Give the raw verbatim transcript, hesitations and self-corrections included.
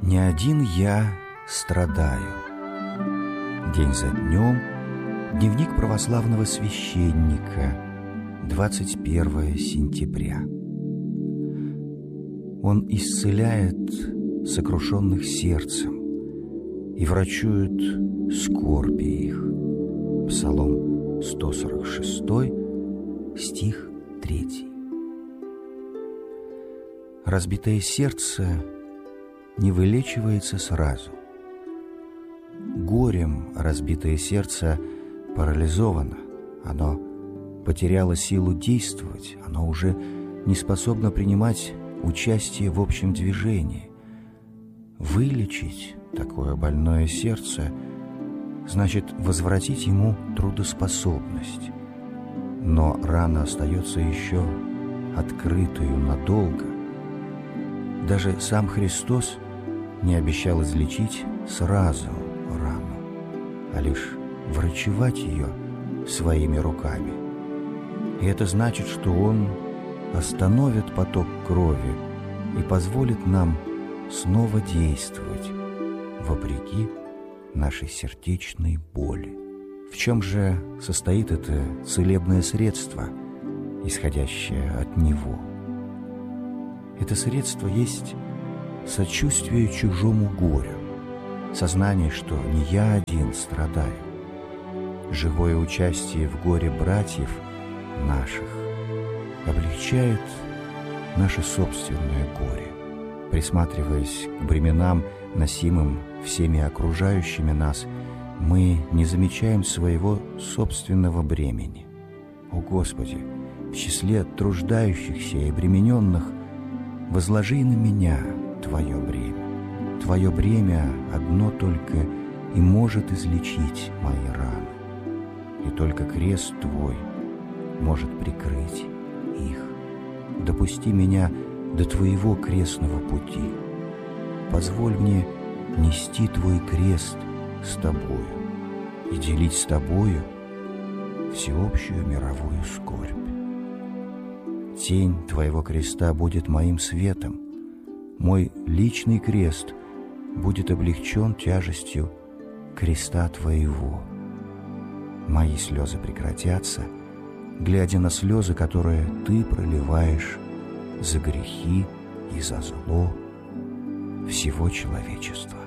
Не один я страдаю. День за днем. Дневник православного священника. двадцать первое сентября. Он исцеляет сокрушенных сердцем и врачует скорби их. Псалом сто сорок шесть, стих три. Разбитое сердце не вылечивается сразу. Горем разбитое сердце парализовано, оно потеряло силу действовать, оно уже не способно принимать участие в общем движении. Вылечить такое больное сердце значит возвратить ему трудоспособность. Но рана остается еще открытою надолго. Даже сам Христос не обещал излечить сразу рану, а лишь врачевать ее своими руками. И это значит, что Он остановит поток крови и позволит нам снова действовать вопреки нашей сердечной боли. В чем же состоит это целебное средство, исходящее от Него? Это средство есть сочувствие чужому горю, сознание, что не я один страдаю, живое участие в горе братьев наших облегчает наше собственное горе. Присматриваясь к бременам, носимым всеми окружающими нас, мы не замечаем своего собственного бремени. О Господи, в числе труждающихся и обремененных возложи на меня Твое бремя. Твое бремя одно только и может излечить мои раны. И только крест Твой может прикрыть их. Допусти меня до Твоего крестного пути. Позволь мне нести Твой крест с Тобою и делить с Тобою всеобщую мировую скорбь. Тень Твоего креста будет моим светом, мой личный крест будет облегчен тяжестью креста Твоего. Мои слезы прекратятся, глядя на слезы, которые Ты проливаешь за грехи и за зло всего человечества.